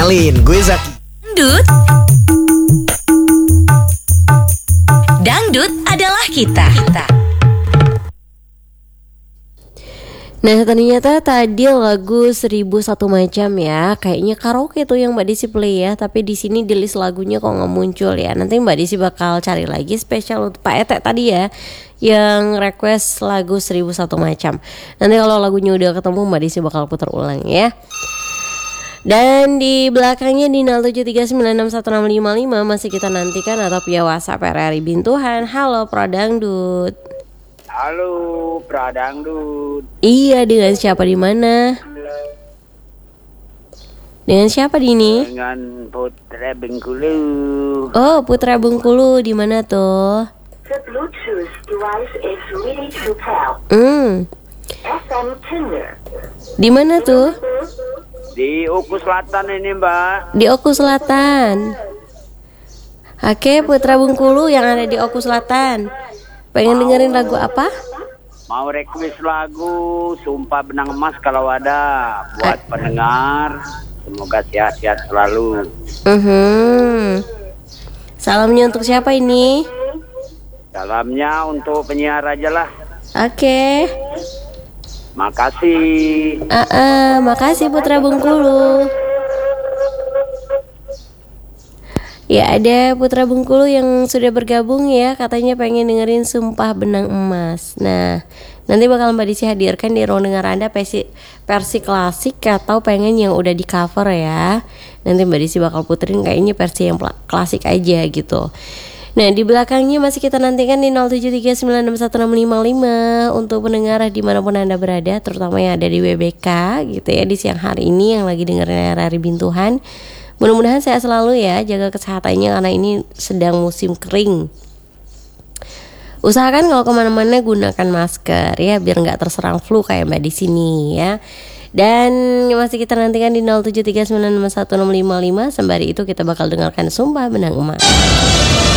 Kenalin, gue Zaki. Dangdut. Dangdut adalah kita. Nah ternyata tadi lagu 1001 Macam ya, kayaknya karaoke tuh yang Mbak Desi play ya. Tapi di sini di list lagunya kok nggak muncul ya. Nanti Mbak Desi bakal cari lagi spesial untuk Pak Ete tadi ya, yang request lagu 1001 Macam. Nanti kalau lagunya udah ketemu Mbak Desi bakal putar ulang ya. Dan di belakangnya di 0739616555 masih kita nantikan atau via WhatsApp RRI Bintuhan. Halo Pradangdut. Halo, Pradangdut. Iya, dengan siapa di mana? Dengan siapa di ini? Dengan Putra Bengkulu. Oh, Putra Bengkulu, di mana tuh? The Bluetooth device is ready to pair. FM tuner. Di mana tuh? Di Oku Selatan ini, Mbak. Di Oku Selatan. Oke, Putra Bengkulu yang ada di Oku Selatan. Pengen dengerin lagu apa? Mau request lagu Sumpah Benang Emas kalau ada buat pendengar. Semoga sehat-sehat selalu. Salamnya untuk siapa ini? Salamnya untuk penyiar aja lah. Oke. Makasih. Makasih Putra Bengkulu. Ya ada Putra Bengkulu yang sudah bergabung ya, katanya pengen dengerin Sumpah Benang Emas. Nah nanti bakal Mbak Desi hadirkan di ruang dengar Anda versi klasik atau pengen yang udah di cover ya. Nanti Mbak Desi bakal puterin kayaknya versi yang klasik aja gitu. Nah di belakangnya masih kita nantikan di 0739616555 untuk pendengar dimanapun Anda berada, terutama yang ada di WBK gitu ya, di siang hari ini yang lagi dengerin RRI Bintuhan. Mudah-mudahan sehat selalu ya, jaga kesehatannya karena ini sedang musim kering. Usahakan kalau kemana-mana gunakan masker ya, biar nggak terserang flu kayak Mbak di sini ya. Dan masih kita nantikan di 0739616555. Sembari itu kita bakal dengarkan Sumpah Benang Emas.